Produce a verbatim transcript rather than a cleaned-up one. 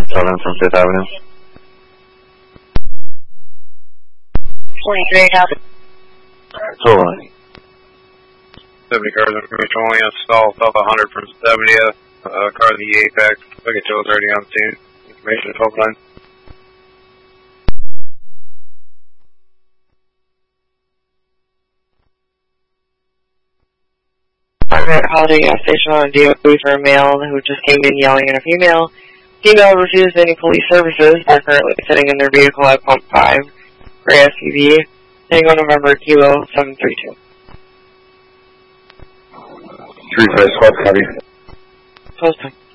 seven from Fifth Avenue. twenty-three, copy. Hold on. seventy cars information only installed south one hundred from seventieth. Uh, car in the Apex. Look at Joe's already on scene. Information twelve line. I'm at Holiday Gas Station on a D O E for a male who just came in yelling at a female. Female refused any police services. They're currently sitting in their vehicle at Pump five. Gray S U V. Tango November Kilo seven three two. three five squad, copy. Post time.